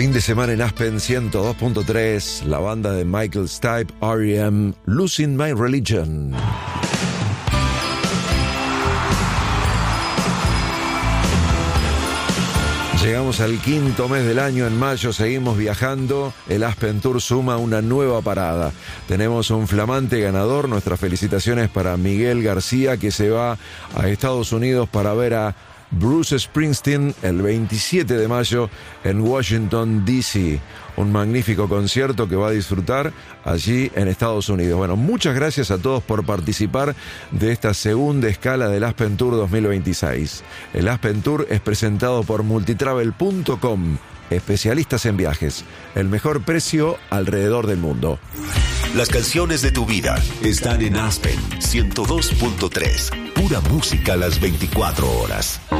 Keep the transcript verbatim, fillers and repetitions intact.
Fin de semana en Aspen ciento dos punto tres, la banda de Michael Stipe, R E M, Losing My Religion. Llegamos al quinto mes del año, en mayo seguimos viajando, el Aspen Tour suma una nueva parada. Tenemos un flamante ganador, nuestras felicitaciones para Miguel García, que se va a Estados Unidos para ver a Bruce Springsteen el veintisiete de mayo en Washington, D C Un magnífico concierto que va a disfrutar allí en Estados Unidos. Bueno, muchas gracias a todos por participar de esta segunda escala del Aspen Tour dos mil veintiséis. El Aspen Tour es presentado por multitravel punto com, especialistas en viajes. El mejor precio alrededor del mundo. Las canciones de tu vida están en Aspen ciento dos punto tres. Pura música a las veinticuatro horas.